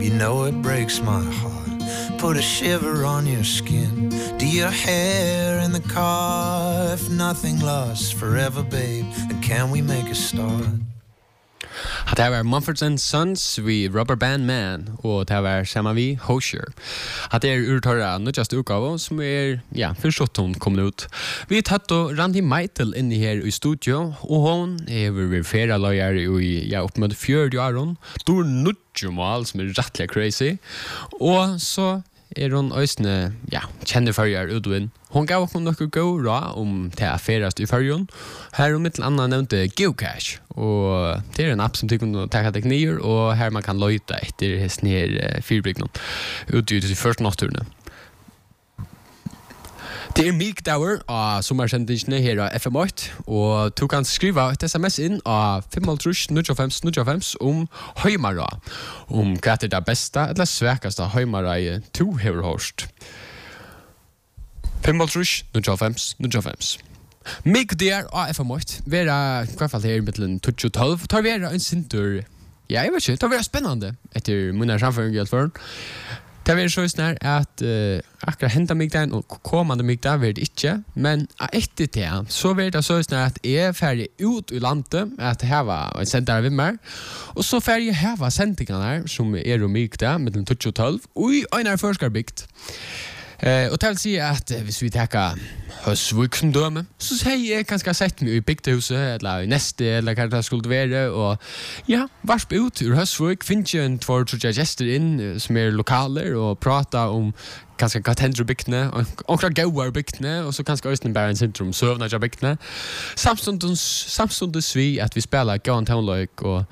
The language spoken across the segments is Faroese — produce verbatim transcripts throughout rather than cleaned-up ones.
You know it breaks my heart. Put a shiver on your skin. Do your hair in the car. If nothing lasts forever, babe, then can we make a start? At det var Mumford and Sons vi Rubber Band Man og det var sammen vi Hosier. At det er urtøra nødjast utgave som er, ja, for sjutton kommet ut. Vi tatt og Randi Meitel inne her i studio, og hun er ved flere løyer i, ja, opp med fjørde åren. Dår nødjumal som er rettelig crazy. Og så er hun øysene, ja, kjenner førjer utvinn. Hon gav oss noe god råd om til affærast i førjen. Her om mittel annet nevnte Geocache. Og det er en app som tykker å ta tekniker, og her man kan løyta etter hesten her fyrbyggen ute i de første natturene. Det er Meek Dower av sommersendingene her av F M åtte, og du kan skrive et sms inn av fem tre null fem null fem om høymara, om hva er det beste eller svekeste høymara to har hørt. fem tre null fem null fem. Meek der av F M åtte, vera i hvert fall her i middelen tolv og tolv, tar vera en sintur, ja, jeg vet ikke, tar vera spennende etter munner samføring i alt for. Det er så snart at uh, akkurat hentet mig der og kommende mig der vil det ikke, men etter det så vil det så snart at jeg er ferdig ut i landet, at jeg var en sender av meg, og så ferdig jeg har sendingene her, som er og mig der, mellom tolv og tolv, og i øyne forskerbygd. Uh, og til å si at uh, hvis vi tenker Høsvuk som døme, så sier jeg kanskje har sett meg i bygdehuset, eller i neste, eller hva det skulle være, og ja, varsp ut ur Høsvuk, finner jeg en tvær, tror jeg, gjester inn, som er lokaler, og prater om kanskje hva tender bygdene, og omkring gauar bygdene, og så kanskje også bare en syndrom søvner av bygdene. Samstundes, samstundes vi at vi spiller gauan townløyk, og,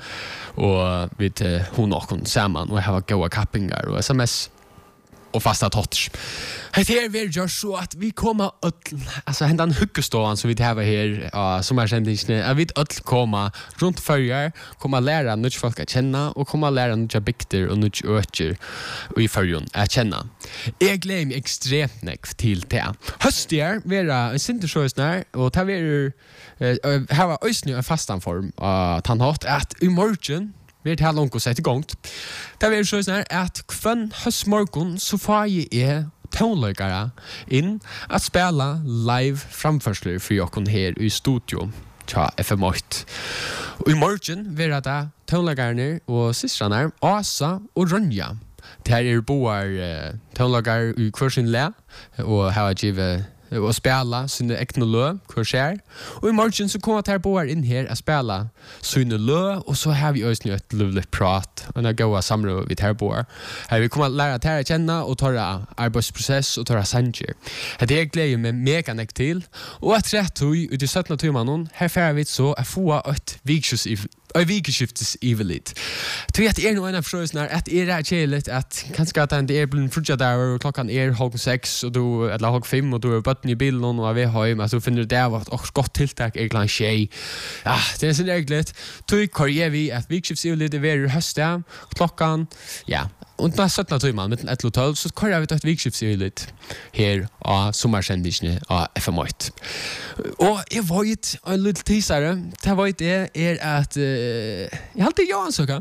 og vi til hun og hun sammen, og jeg har gaua kappingar, og sms, og fasta totters. Hei, her vil gjøre så at vi kommer öll, altså hendan huggeståan som vi har her, uh, som er kjendingene, at vi öll kommer rundt førjar, kommer å lære nødt folk å kjenne, og kommer å lære nødt bygder og nødt øker i førjon å kjenne. Jeg gleder meg ekstremt nekv til det. Høstier vil være en sintersøysner, og det vil uh, ha øysene en fastanform av uh, tannhatt, at i morgen vi er til langt å sette i gang. Det er så sånn at hver høstmorgen så får jeg tonløkere inn at spille live framførsler for dere her i studio til F M åtte. Og i morgen vil det tonløkerne og systrene Asa og Ronja. Det her er boer uh, tonløkere i hver sin le, og har givet og spela sine ekne lø, hver skjer. Og i morgen så kommer jeg boer inn her og spela sine lø, og så har vi også et lovlig prat, og en gode samråd vi tar boer. Her vi kommer å lære til å kjenne, og ta arbeidsprosess, og ta sanger. Det er gleder meg mega nek til, og at rett tog ut i syttende timen, her fer vi så å få et vikskjøs i Og vikeskiftes ivelit. Tror jeg at er noen av forsøysene at er det kjeligt at kanskje at det er blitt frutja der og klokkan er halv seks og du, eller halv fem og du er bøtten i bilen og er ved høy, at du finner det av at også godt tiltak er klant tjej. Ja, det er sånn egentlig. Tror jeg vi at vikeskiftes ivelit er ved høst, klokkan, ja, og nå er syttende timen, mellom ett og tolv, så kører vi til et vikskiftsivilit her av sommersendingene av F M åtte. Og jeg vet, en liten tisere, det vet jeg er at uh, jeg har alltid Johan søkka.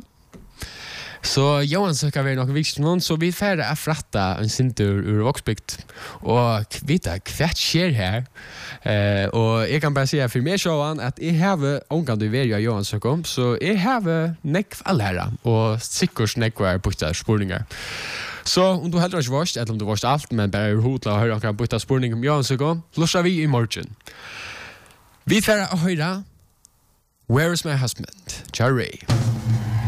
Så Johan søkka vi noen vikskiftsivilit, så vi er ferdig å fratta en sintur ur Vågsbygd. Og vite hva skjer her. Uh, og jeg kan bare si for meg, Johan, at jeg har omgang til å være Johan søkka, så jeg har nekv allherra, og sikkert nekv er bytta spurningar. Så om du heller ikke varst, eller om du varst alt, men bare er hodla og høyre akkurat bytta spurning om Johan søkka, lusser vi i morgen. Vi er ferdig å høre Where is my husband? Jerry.